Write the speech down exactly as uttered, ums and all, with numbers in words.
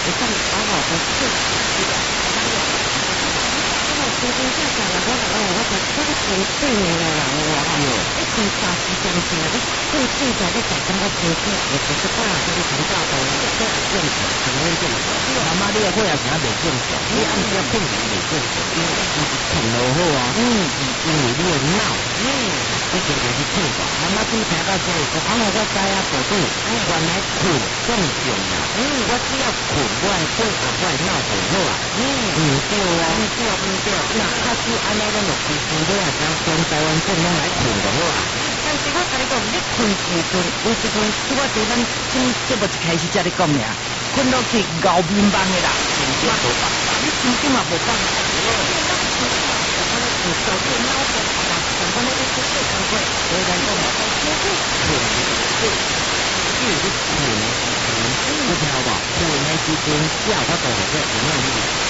会当好好的睡，对吧？我今天下下来，我我我就这个真对面的人我哈，一天三四点钟啊，你最最早你早上我听听，也不是怕就是很大的，这这很正常，很容易正常。妈妈你的血压是啊袂正常，你按时控制袂正常，因为你是困落好啊，嗯，因为你的脑，嗯，已经开始退化。妈妈拄听到这个说，啊我我知啊，宝贝，原来困更重要，嗯，我只要困，我的血压我的脑就好啊，嗯，唔对啊，唔对唔对。那他是安尼咱就其实你也讲全台湾省拢来困就好啊。但是我跟你讲，你困时阵，有时阵是我对咱今节目一开始才咧讲尔，困落去熬面梦的啦，嘛无办法，你心情嘛无办法。我咧是手电脑电话啦，我咧去做工作，所以咱讲嘛，其实困是因为你困的时阵，你听有无？困的时阵，只要我做好个有能力。